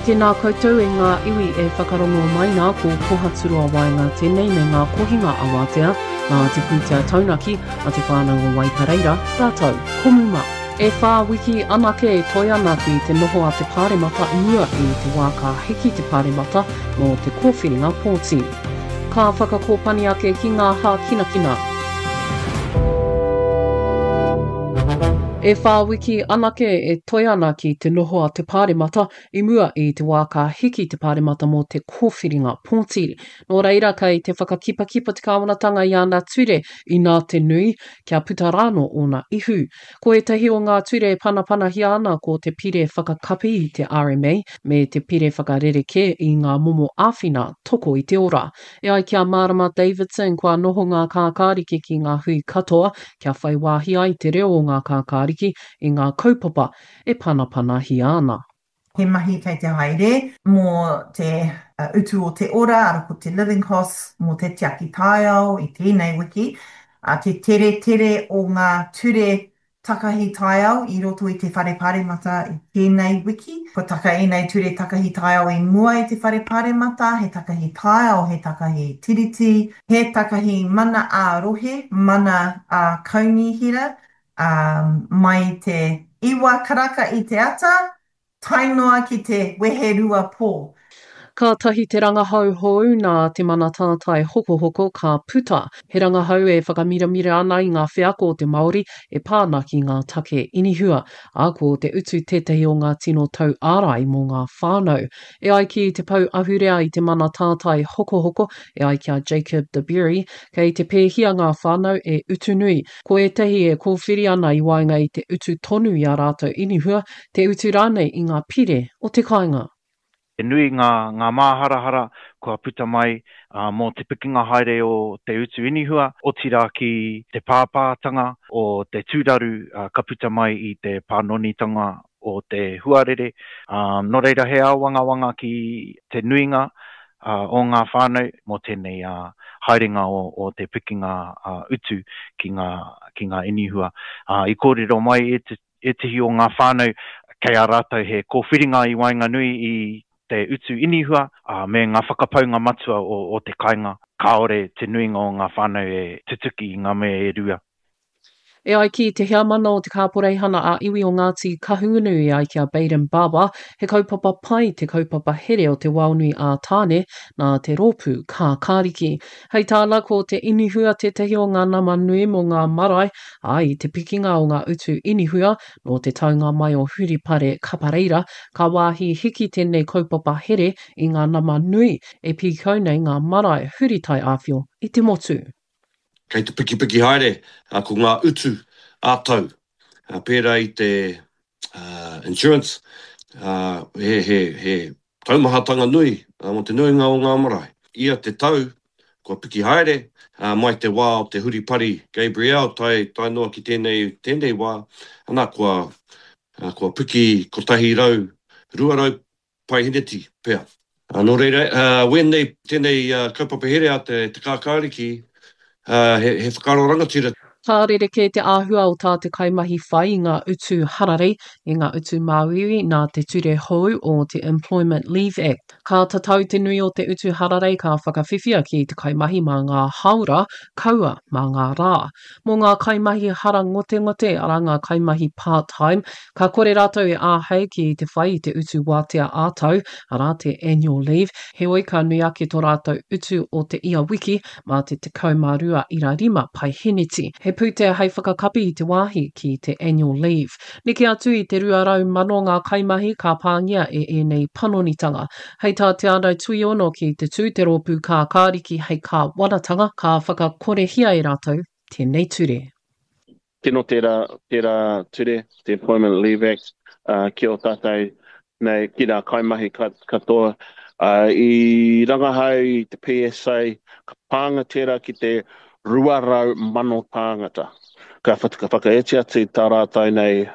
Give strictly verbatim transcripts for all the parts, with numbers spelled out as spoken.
Tēnā koutou e ngā iwi e whakarongo mai nā ko pohaturua waenga tēnei me ngā kohinga awatea, nā te pūtea taunaki a te whānau o Waipareira, rātou, komuma. E whā wiki anake e toi ana ki te noho a te pāremata mua i te wā ka hiki te pāremata mō te kōwhiringa pōti. Ka whakakōpani ake ki ngā hā kina kina. E whāwiki anake e toi ana ki te noho a te pāremata i mua i te wā ka hiki te pāremata mō te kōwhiringa pōtiri. Nō reira kei te whakakipakipa te kāwanatanga i ana ture i nā te nui kia putarano o nā ihu. Ko etahi o ngā ture e panapana hi ana ko te pire whakakapi i te R M A me te pire whakarereke i ngā momo āwhina toko i te ora. E ai kia Marama Davidson kua noho ngā kākāriki ki ngā hui katoa kia whai wāhi ai te reo o ngā kākāriki i ngā kaupapa e panapana hi ana. He mahi kei te haere mō te uh, utu o te ora, ara ko te living costs, mō te tiaki taiao i tēnei wiki, uh, te tere tere o ngā ture takahi taiao i roto i te whare pāremata i tēnei wiki. Ko taka e nei ture takahi taiao i mua i te whare pāremata, he takahi taiao, he takahi tiriti, he takahi mana a rohe, mana a kaunihira, um, mai te iwa karaka i te ata, tainoa ki te wehe rua pō. Ka tahi te rangahau hou nā te mana tātai hoko hoko ka puta. He rangahau e whakamiramira ana i ngā whiako o te Māori e pāna ki ngā take inihua. A ko te utu tētahi o ngā tino tau ārai mō ngā whānau. E ai ki te pau ahurea i te mana tātai hoko hoko, e ai kia Jacob de Berry, kei te pēhia ngā whānau e utu nui. Ko e tehi e kōwhiri ana i waenga i te utu tonu i a rātou inihua, te utu rānei i ngā pire o te kāinga. E nui ngā, ngā māharahara kua puta mai uh, mō te pikinga haere o te utu inihua, o tira ki te pāpātanga o te tūraru uh, ka puta mai i te pānonitanga o te huarere. Um, no reira he au wanga wanga ki te nuinga uh, o ngā whānau mō tēnei uh, haerenga o, o te pikinga uh, utu ki ngā, ki ngā inihua. Uh, I kōrero mai e, te, e tehi o ngā whānau kei a rātou he kōwhiringa i waenga nui i te utu inihua, uh, me ngā whakapaunga matua o, o te kāinga. Kāore te nuinga o ngā whānau e tutuki i ngā mea e rua. E ai ki te hea mana o te kāporeihana a iwi o Ngāti Kahungunu e ai kia Baden Baba, he kaupapa pai te kaupapa here o te waunui a tāne nā te rōpū kā kāriki. Hei tāna ko te inihua te tehi o ngā nama nui mo ngā marae, ai te pikinga o ngā utu inihua no te taunga mai o Huripare Kapareira, ka wāhi hiki tēnei kaupapa here i ngā nama nui e pīkau nei ngā marae huritai āwhio i te motu. Kei te piki piki haere, uh, ko ngā utu ātau. Uh, pērā i te uh, insurance, uh, he, he, he taumahatanga nui, uh, mo te nuinga o ngā marae. Ia te tau, kua piki haere, uh, mai te wā o te Huripari Gabriel, tai, tai noa ki tēnei, tēnei wā, ana kua, uh, kua piki kotahi rau, rua rau pai hineti pēr. Uh, no reira, uh, when they, tēnei uh, kaupapa here a te, te kākāriki, Uh, he, he whakaro rangatira. Tā rereke te āhua o tā te kaimahi whai i ngā utu harare, i ngā utu māwiwi nā te ture hou o te Employment Leave Act. Ka tatau te nui o te utu harare ka whakawhiwhia ki te kaimahi mā ngā haura, kaua mā ngā rā. Mō ngā kaimahi hara ngote ngote ara ngā kaimahi part-time, ka kore rātou e āhei ki te whai i te utu wātea ātau, ara te annual leave, he oi ka nui ake tō rātou utu o te ia wiki, mā te te kaumārua ira rima pai hiniti. He pūtea hei whakakapi i te wāhi ki te annual leave. Niki atu i te ruarau mano ngā kaimahi ka pāngia e e nei panonitanga. Hei tā te anau tui ono ki te tū te rōpū kā kāriki hei kā wanatanga ka whakakorehia e rātou tēnei ture. Tino tērā, tērā ture, te Employment Leave Act, uh, ki o tātai nei ki rā kaimahi katoa. Uh, I rangahau i te P S A, ka pānga tērā ki te ruarau mano tāngata. Ka whaka whakaetia te tā rātai nei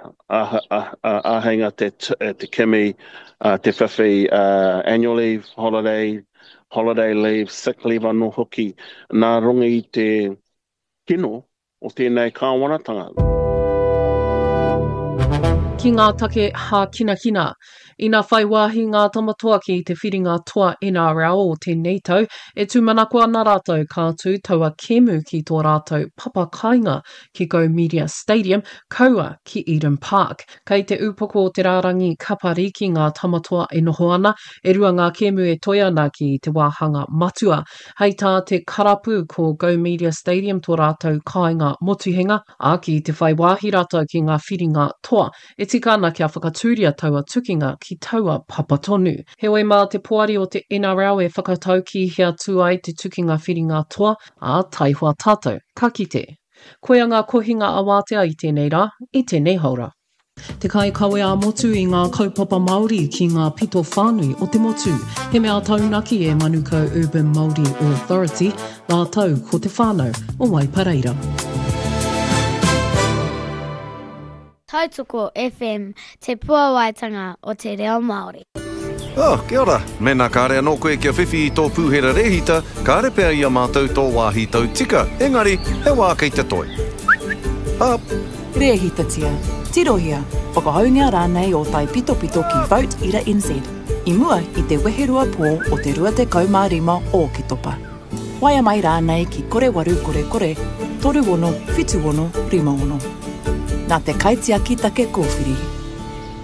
āhenga te, te kimi, uh, te whiwhi, uh, annual leave, holiday, holiday leave, sick leave anō hoki, nā rungi te kino o tēnei kāwanatanga. ki ngā take hā kina kina. Ina whai wāhi ngā tamatoa ki te whiringa toa N R L o tēnei tau, e tūmanako ana rātou kātū taua kemu ki tō rātou papa kāinga ki Go Media Stadium, kaua ki Eden Park. Kei te upoko o te rārangi kapari ki ngā tamatoa e noho ana, e rua ngā kemu e toi ana ki te wāhanga matua. Hei tā te karapu ko Go Media Stadium tō rātou kāinga motuhenga, a ki te whai wāhi rātou ki ngā whiringa toa, e tika ana kia whakatūria taua tukinga ki taua papatonu. Heoi mā te poari o te N R L e whakatau ki hea tu ai te tukinga whiringa toa, a taihua tātou. Ka kite. Koia ngā kohinga a wātea i tēnei rā, i tēnei haura. Te kai kawe a motu i ngā kaupapa Māori ki ngā pito whānui o te motu. He mea taunaki e Manukau Urban Māori Authority, ngā tau ko te whānau o Waipareira. Tautoko F M, te puawaitanga o te reo Māori. Oh, kia ora. Mena kāre anō koe kia whiwhi i tō pūhera rehita, kāre pēr ia mātou tō wāhi tau tika. Engari, he wā kei te toi. Up. Rehita tia. Tirohia, whakahaungia rānei o tai pito pito ki Vote Ira N Z. I mua i te weherua pō o te rua te kaumārima o ki topa. Waia mai rānei ki kore waru kore kore, toru ono, whitu ono, rima ono. Nā te kaitia ki take kōwhiri.